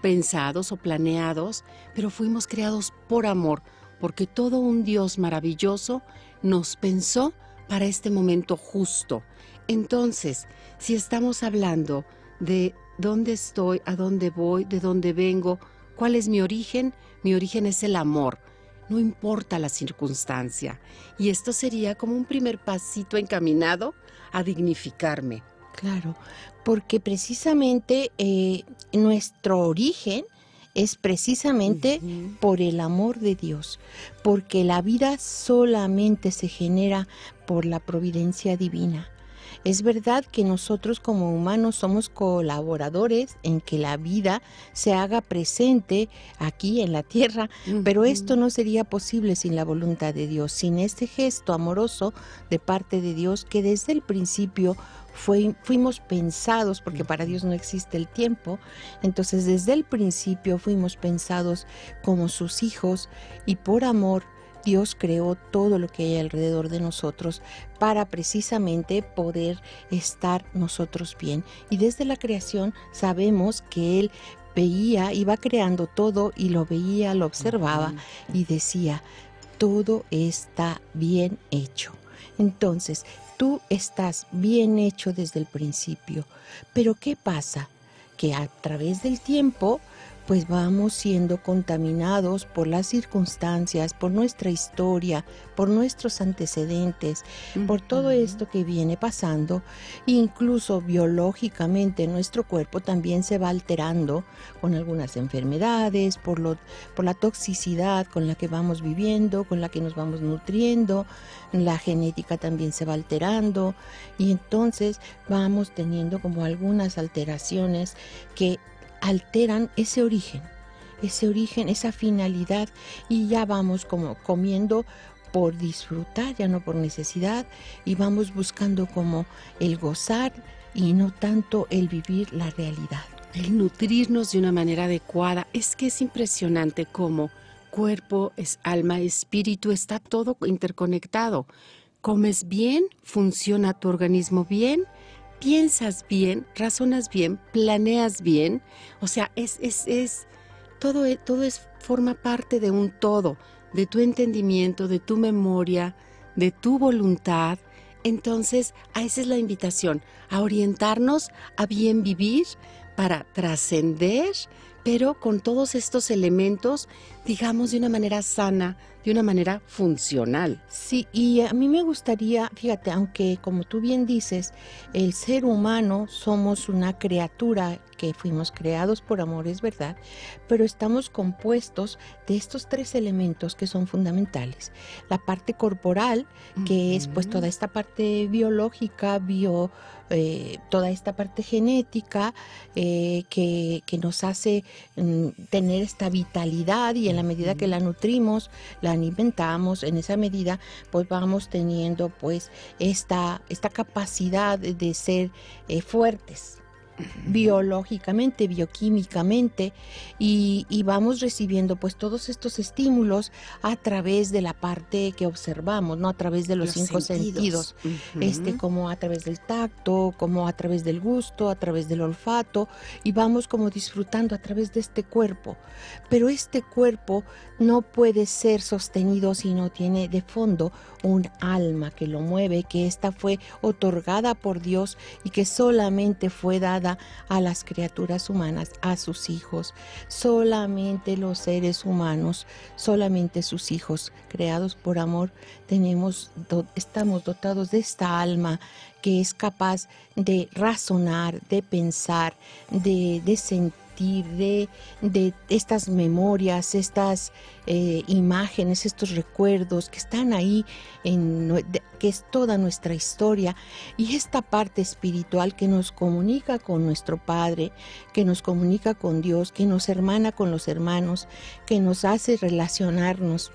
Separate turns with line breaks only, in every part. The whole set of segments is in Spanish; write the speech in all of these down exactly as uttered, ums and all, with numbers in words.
pensados o planeados, pero fuimos creados por amor, porque todo un Dios maravilloso nos pensó para este momento justo. Entonces, si estamos hablando de dónde estoy, a dónde voy, de dónde vengo, cuál es mi origen, mi origen es el amor. No importa la circunstancia. Y esto sería como un primer pasito encaminado a dignificarme.
Claro, porque precisamente eh, nuestro origen es precisamente
Uh-huh.
por el amor de Dios, porque la vida solamente se genera por la providencia divina. Es verdad que nosotros como humanos somos colaboradores en que la vida se haga presente aquí en la tierra,
Uh-huh.
pero esto no sería posible sin la voluntad de Dios, sin este gesto amoroso de parte de Dios que desde el principio fue, fuimos pensados, porque para Dios no existe el tiempo, entonces desde el principio fuimos pensados como sus hijos y por amor Dios creó todo lo que hay alrededor de nosotros para precisamente poder estar nosotros bien. Y desde la creación sabemos que Él veía, iba creando todo y lo veía, lo observaba
Uh-huh.
y decía, todo está bien hecho. Entonces, tú estás bien hecho desde el principio. Pero ¿qué pasa? Que a través del tiempo pues vamos siendo contaminados por las circunstancias, por nuestra historia, por nuestros antecedentes, uh-huh. por todo esto que viene pasando. Incluso biológicamente nuestro cuerpo también se va alterando con algunas enfermedades, por, lo, por la toxicidad con la que vamos viviendo, con la que nos vamos nutriendo, la genética también se va alterando y entonces vamos teniendo como algunas alteraciones que alteran ese origen, ese origen, esa finalidad y ya vamos como comiendo por disfrutar, ya no por necesidad y vamos buscando como el gozar y no tanto el vivir la realidad.
El nutrirnos de una manera adecuada, es que es impresionante cómo cuerpo, es alma, espíritu, está todo interconectado. Comes bien, funciona tu organismo bien, piensas bien, razonas bien, planeas bien, o sea, es, es, es, todo, todo es, forma parte de un todo, de tu entendimiento, de tu memoria, de tu voluntad. Entonces, a esa es la invitación, a orientarnos a bien vivir para trascender, pero con todos estos elementos, digamos, de una manera sana, de una manera funcional.
Sí, y a mí me gustaría, fíjate, aunque como tú bien dices, el ser humano somos una criatura que fuimos creados por amor, es verdad, pero estamos compuestos de estos tres elementos que son fundamentales. La parte corporal, que uh-huh. es pues toda esta parte biológica, bio, eh, toda esta parte genética eh, que, que nos hace mm, tener esta vitalidad y en la medida que la nutrimos, la alimentamos, en esa medida pues vamos teniendo pues esta, esta capacidad de ser eh, fuertes biológicamente, bioquímicamente y, y vamos recibiendo pues todos estos estímulos a través de la parte que observamos, no a través de los, los cinco sentidos, sentidos uh-huh. este, como a través del tacto, como a través del gusto, a través del olfato y vamos como disfrutando a través de este cuerpo, pero este cuerpo no puede ser sostenido si no tiene de fondo un alma que lo mueve, que esta fue otorgada por Dios y que solamente fue dada a las criaturas humanas, a sus hijos. Solamente los seres humanos, solamente sus hijos, creados por amor, tenemos, do, estamos dotados de esta alma que es capaz de razonar, de pensar, de, de sentir, De, de estas memorias, estas eh, imágenes, estos recuerdos que están ahí, en, de, que es toda nuestra historia y esta parte espiritual que nos comunica con nuestro Padre, que nos comunica con Dios, que nos hermana con los hermanos, que nos hace relacionarnos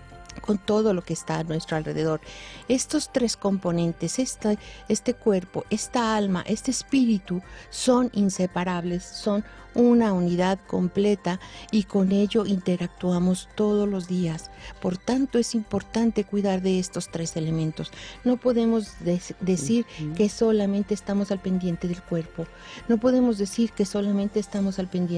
con todo lo que está a nuestro alrededor. Estos tres componentes, esta, este cuerpo, esta alma, este espíritu, son inseparables, son una unidad completa y con ello interactuamos todos los días. Por tanto, es importante cuidar de estos tres elementos. No podemos de- decir uh-huh. que solamente estamos al pendiente del cuerpo. No podemos decir que solamente estamos al pendiente